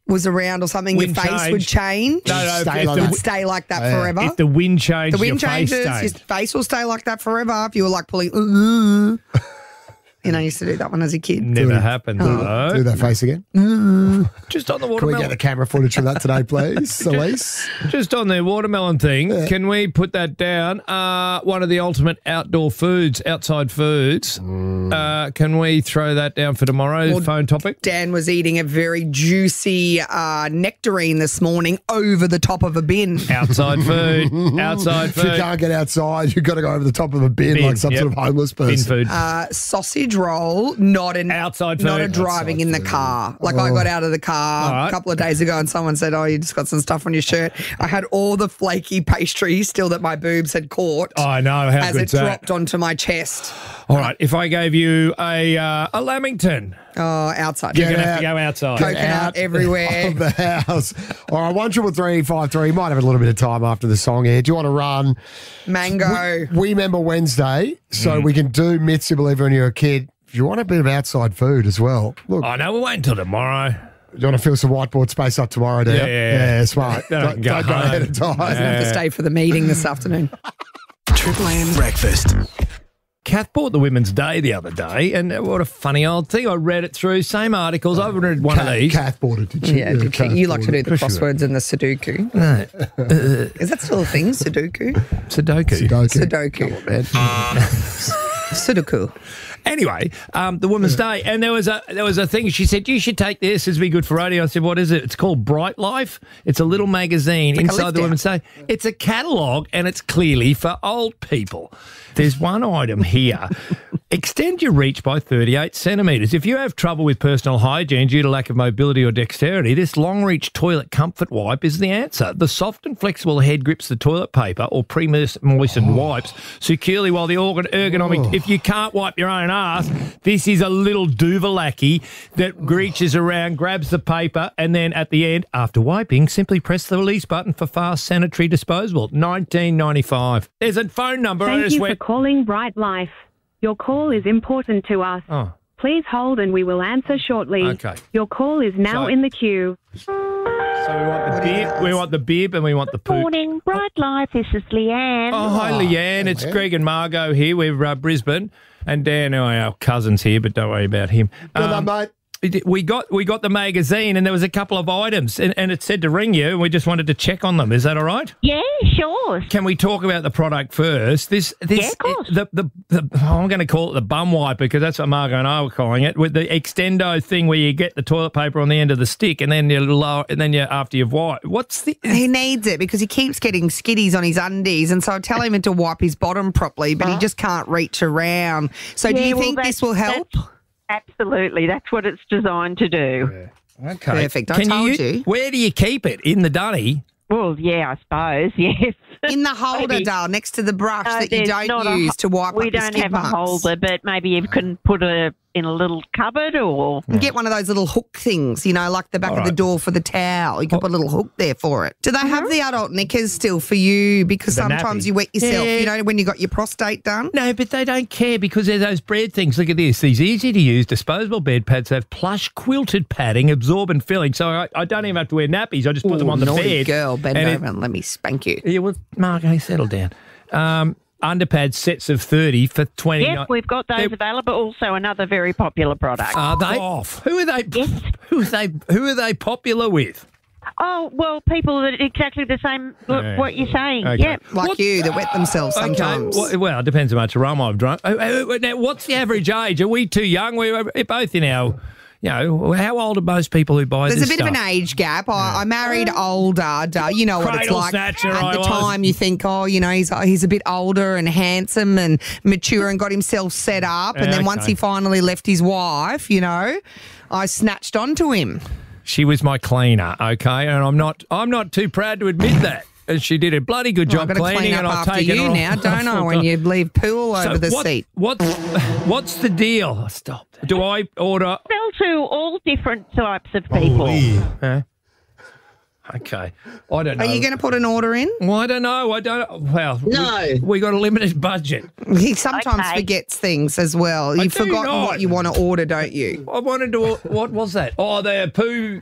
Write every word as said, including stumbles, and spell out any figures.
was around or something, Wind your face change. would change. No, no, Stay if like the- It that. would stay like that Yeah. forever. If the wind changed, The wind your face changes, your stayed. face will stay like that forever. If you were like pulling, uh, you know, I used to do that one as a kid. Never happened, Do though. that face again. Just on the Can we watermelon. get the camera footage from that today, please, Elise? Just on the watermelon thing, can we put that down? Uh, one of the ultimate outdoor foods, outside foods. Uh, can we throw that down for tomorrow's Well, phone topic? Dan was eating a very juicy uh, nectarine this morning over the top of a bin. Outside food. Outside If you food. can't get outside, you've got to go over the top of a bin, Bin, like some yep. sort of homeless Bin person. food. Uh, sausage roll, not an Outside not a food. driving in the car. Like I got out of the car All right. a couple of days ago and someone said, "Oh, you just got some stuff on your shirt." I had all the flaky pastry still that my boobs had caught. Oh, I know. How as it good's that? dropped onto my chest. All right. If I gave you a uh, a Lamington, Oh, outside. you're Get going to have out. to go outside. Coconut Out everywhere. of the house. All right, one triple three five three. Might have a little bit of time after the song here. Do you want to run? Mango. We remember Wednesday, so we can do Myths You Believe when you're a kid. If you want a bit of outside food as well, look. Oh, no, we'll wait until tomorrow. Do you want to fill some whiteboard space up tomorrow, do you? Yeah, yeah, yeah. smart. Then I Don't, can go don't go home. ahead of time. Have to stay for the meeting this afternoon. Triple M Breakfast. Kath bought the Women's Day the other day, and what a funny old thing. I read it through, same articles. I've read one of Kath, these. Kath bought it, did you? Yeah, did you, Kath you like to bought do it. the crosswords and the Sudoku. Is that still a thing, Sudoku? Sudoku. Sudoku. Sudoku. Sudoku. Anyway, um, the Women's Day, and there was a there was a thing. She said, "You should take this. This would be good for radio." I said, "What is it?" It's called Bright Life. It's a little magazine Like a inside lift the out. Women's Day. It's a catalogue, and it's clearly for old people. There's one item here. Extend your reach by thirty-eight centimetres. If you have trouble with personal hygiene due to lack of mobility or dexterity, this long-reach toilet comfort wipe is the answer. The soft and flexible head grips the toilet paper or pre-moistened Oh. wipes securely while the organ ergonomic... If you can't wipe your own ass, this is a little duvalacky that reaches around, grabs the paper, and then at the end, after wiping, simply press the release button for fast sanitary disposal. nineteen ninety-five. There's a phone number. I Thank just you went... for calling Bright Life. Your call is important to us. Oh. Please hold and we will answer shortly. Okay. Your call is now So- in the queue. So we want the bib, we want the bib, and we want the poo. Morning, Bright Life. This is Leanne. Oh, hi, Leanne. It's Greg and Margot here. We're uh, Brisbane, and Dan, who are our cousins here, but don't worry about him. Good Um, luck, mate. we got we got the magazine, and there was a couple of items, and, and it said to ring you, and we just wanted to check on them. Is that all right? Yeah, sure. Can we talk about the product first? This, this, Yeah, of course. the, the, the, oh, I'm going to call it the bum wiper because that's what Margot and I were calling it. With the extendo thing where you get the toilet paper on the end of the stick, and then you lower, and then you after you've wiped. What's the? He needs it because he keeps getting skitties on his undies, and so I tell him to wipe his bottom properly, but he just can't reach around. So do Yeah, you well, think that's- this will help? that's- Absolutely. That's what it's designed to do. Okay, Perfect. I told you. Where do you keep it in the dunny? Well, yeah, I suppose, yes. In the holder, Maybe. Dale, next to the brush No, that you there's don't not a use ho- to wipe We up the don't skid have marks. a holder, but maybe you can put it in a little cupboard or... You get one of those little hook things, you know, like the back All of the right. door for the towel. You can put a little hook there for it. Do they have the adult knickers still for you? Because The sometimes nappy. you wet yourself, Yeah. you know, when you got your prostate done. No, but they don't care because they're those bread things. Look at this. These easy-to-use disposable bed pads have plush quilted padding, absorbent filling. So I, I don't even have to wear nappies. I just put them on the naughty bed. girl, bend and it- over and let me spank you. Yeah, well, Mark, hey, settle down. Um, underpad sets of thirty for twenty. Yes, we've got those available. Also, another very popular product. Are they? Off. Who are they? Yes. Who are they? Who are they popular with? Oh, well, people that exactly the same, Yeah. what you're saying. Okay. Yep. Like What- you that wet themselves Okay, sometimes. well, well, it depends how much rum I've drunk. Oh, oh, oh, Now, what's the average age? Are we too young? We're both in our, you know, how old are most people who buy There's this a bit of stuff? an age gap. I, I married older. Duh, you know what it's Cradle like. snatcher At I the was. time, you think, oh, you know, he's he's a bit older and handsome and mature and got himself set up. And Yeah, then once okay. he finally left his wife, you know, I snatched onto him. She was my cleaner, okay, and I'm not. I'm not too proud to admit that. And she did a bloody good Well, job I've got to cleaning, clean and up I've after taken you her off- now, don't I, when you leave pool over So the what- seat. What's what's the deal? Stop. Do I order? Sell to all different types of people. Huh? Okay, I don't know. Are you going to put an order in? Well, I don't know. I don't. Well, No. we, we got a limited budget. He sometimes Okay. forgets things as well. I You've do forgotten not. what you want to order, don't you? I wanted to. What was that? Oh, the poo